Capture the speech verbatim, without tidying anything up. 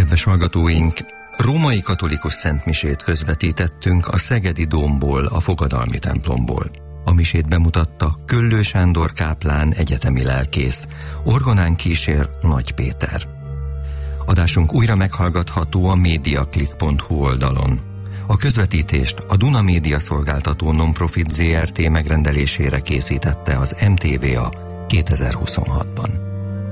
Kedves hallgatóink, római katolikus szentmisét közvetítettünk a Szegedi Dómból, a Fogadalmi templomból. A misét bemutatta Köllő Sándor káplán egyetemi lelkész, orgonán kísér Nagy Péter. Adásunk újra meghallgatható a mediaclick pont hu oldalon. A közvetítést a Duna Média Szolgáltató Nonprofit Zrt. Megrendelésére készítette az em té vé á kétezer-huszonhatban.